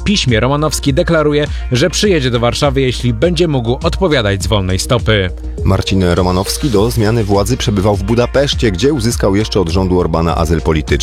piśmie Romanowski deklaruje, że przyjedzie do Warszawy, jeśli będzie mógł odpowiadać z wolnej stopy. Marcin Romanowski do zmiany władzy przebywał w Budapeszcie, gdzie uzyskał jeszcze od rządu Orbana azyl polityczny.